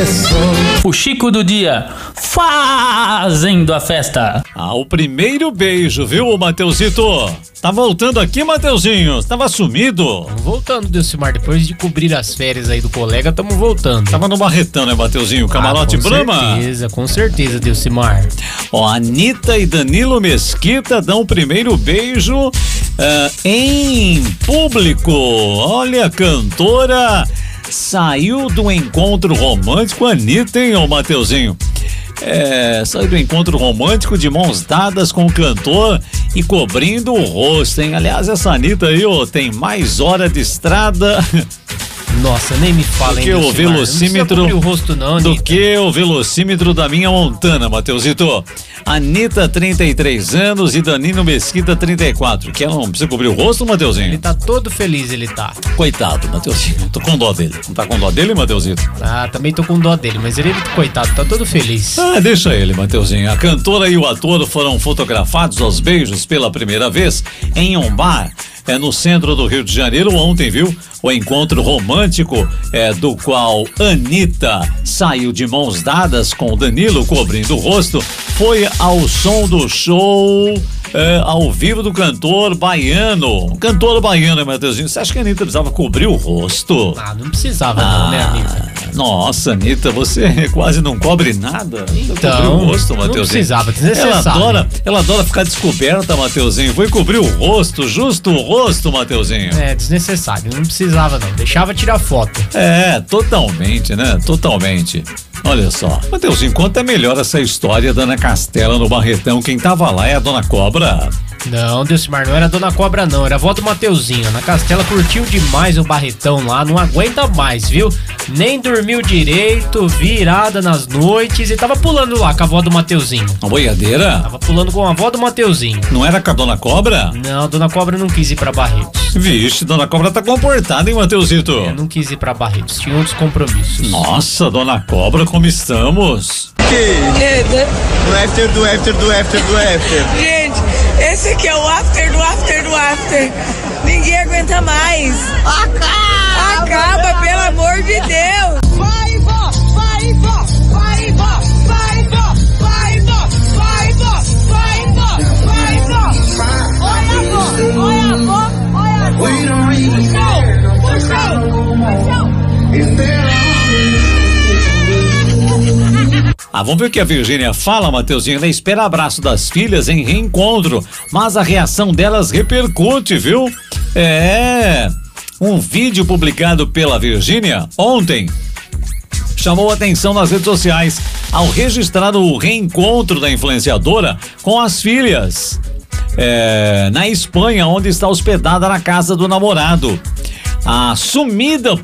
começou. O Chico do dia fazendo a festa. O primeiro beijo, viu, Mateusito? Tá voltando aqui, Mateuzinho? Tava sumido? Voltando, Delcimar, depois de cobrir as férias aí do colega, tamo voltando. Tava no Barretão, né, Mateuzinho? Camarote Brahma? Com certeza, Delcimar. Anitta e Danilo Mesquita dão o primeiro beijo em público. Olha, a cantora saiu do encontro romântico, Anitta, hein, ô Mateuzinho? Saiu do encontro romântico de mãos dadas com o cantor e cobrindo o rosto, hein? Aliás, essa Anitta aí, tem mais hora de estrada. Nossa, nem me fala, hein, o velocímetro o rosto não, do que o velocímetro da minha Montana, Mateusito. Anitta, 33 anos e Danilo Mesquita, 34. Que não precisa cobrir o rosto, Mateuzinho? Ele tá todo feliz, ele tá. Coitado, Mateuzinho. Tô com dó dele. Não tá com dó dele, Mateusito? Também tô com dó dele, mas ele, coitado, tá todo feliz. Deixa ele, Mateuzinho. A cantora e o ator foram fotografados aos beijos pela primeira vez em um bar. No centro do Rio de Janeiro ontem, viu? O encontro romântico do qual Anitta saiu de mãos dadas com Danilo cobrindo o rosto foi ao som do show ao vivo do cantor baiano. Cantor baiano, Mateuzinho. Você acha que a Anitta precisava cobrir o rosto? Não precisava não, né, Anitta? Nossa, Anitta, você quase não cobre nada. Então, cobriu o rosto, Mateuzinho. Não precisava, desnecessário. Ela adora ficar descoberta, Mateuzinho. Foi cobrir o rosto, justo o rosto, Mateuzinho. Desnecessário, não precisava não. Deixava tirar foto. Totalmente, né? Totalmente. Olha só, Mateuzinho, conta melhor essa história da Ana Castela no Barretão. Quem tava lá é a Dona Cobra. Não, Delcimar, não era a Dona Cobra não, era a avó do Mateuzinho. Ana Castela curtiu demais o Barretão lá, não aguenta mais, viu? Nem dormiu direito, virada nas noites e tava pulando lá com a avó do Mateuzinho. A boiadeira? Tava pulando com a avó do Mateuzinho. Não era com a Dona Cobra? Não, a Dona Cobra não quis ir pra Barretos. Vixe, Dona Cobra tá comportada, hein, Mateusito? Não quis ir pra Barretos, tinha outros compromissos. Nossa, Dona Cobra, como estamos? Do after. Gente, esse aqui é o after do after do after. Ninguém aguenta mais. Acaba, pelo amor de Deus. Vai, vó, vai, vó, vai, vó, vai, vó, vai, vó, vai, vó, vai, vó, vai, vó. Olha a vó, olha a vó, olha a vó. Puxão. Vamos ver o que a Virgínia fala, Mateuzinho. Ela espera abraço das filhas em reencontro, mas a reação delas repercute, viu? Um vídeo publicado pela Virgínia ontem chamou atenção nas redes sociais ao registrar o reencontro da influenciadora com as filhas na Espanha, onde está hospedada na casa do namorado. A sumida